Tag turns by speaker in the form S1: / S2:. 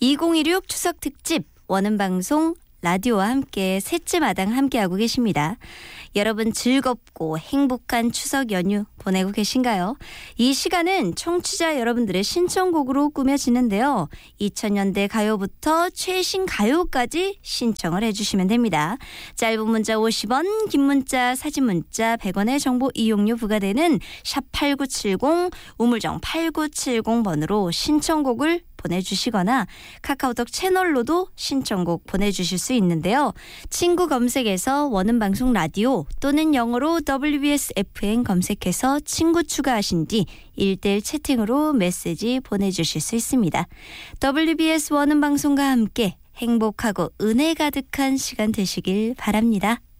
S1: 2016 추석 특집 원음방송 라디오와 함께 셋째 마당 함께하고 계십니다. 여러분 즐겁고 행복한 추석 연휴 보내고 계신가요? 이 시간은 청취자 여러분들의 신청곡으로 꾸며지는데요. 2000년대 가요부터 최신 가요까지 신청을 해주시면 됩니다. 짧은 문자 50원, 긴 문자, 사진 문자 100원의 정보 이용료 부과되는 샵8970, 우물정 8970번으로 신청곡을 보내주시거나 카카오톡 채널로도 신청곡 보내주실 수 있는데요. 친구 검색에서 원음방송 라디오 또는 영어로 WBS FM 검색해서 친구 추가하신 뒤 1:1 채팅으로 메시지 보내주실 수 있습니다. WBS 원음방송과 함께 행복하고 은혜 가득한 시간 되시길 바랍니다.